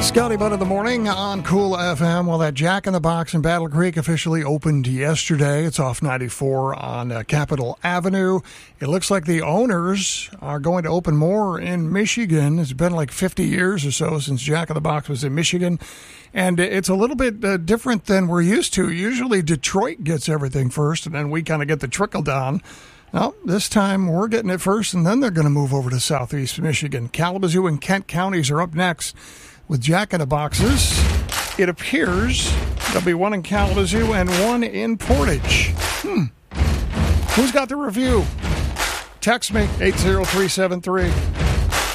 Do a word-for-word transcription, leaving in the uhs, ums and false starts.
Scotty Butt in the morning on Cool F M. Well, that Jack in the Box in Battle Creek officially opened yesterday. It's off ninety-four on uh, Capitol Avenue. It looks like the owners are going to open more in Michigan. It's been like fifty years or so since Jack in the Box was in Michigan. And it's a little bit uh, different than we're used to. Usually Detroit gets everything first, and then we kind of get the trickle down. Well, this time we're getting it first, and then they're going to move over to Southeast Michigan. Kalamazoo and Kent counties are up next with Jack in the Boxes. It appears there'll be one in Kalamazoo and one in Portage. Hmm. Who's got the review? Text me, eight zero three seven three.